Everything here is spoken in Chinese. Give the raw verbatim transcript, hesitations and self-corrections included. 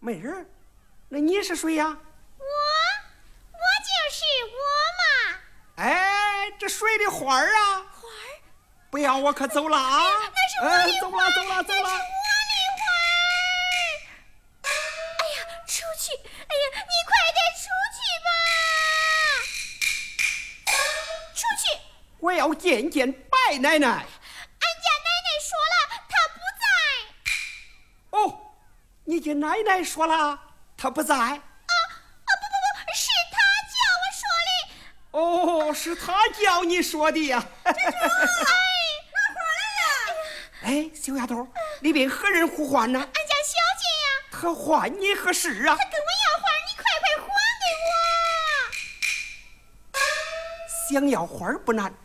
没人？那你是谁呀？ 我，我就是我嘛。 哎，这谁的花儿啊？ 花儿？ 不要我可走了啊！ 哎、那是我的花儿、 哎，走了走了走了。 那是我的花儿。哎呀，出去！哎呀，你快点出去吧！出去！ 我要见见白奶奶。 俺家奶奶说了，她不在。 哦，你家奶奶说了，她不在。啊啊不不不，是她叫我说的。 哦，是她叫你说的呀。 珍珠，哎，拿花来了。 哎，小丫头，里边何人呼唤呢？ 俺家小姐呀。 她唤你何事啊？ 她跟我要花，你快快还给我。 想要花不难，